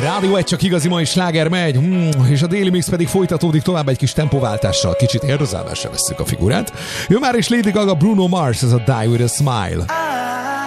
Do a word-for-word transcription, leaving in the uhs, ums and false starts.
Rádió egy, csak igazi mai sláger megy, hmm, és a déli mix pedig folytatódik tovább egy kis tempováltással. Kicsit érdezelmesre vesszük a figurát. Jön már is Lady Gaga, Bruno Mars, ez a Die With A Smile.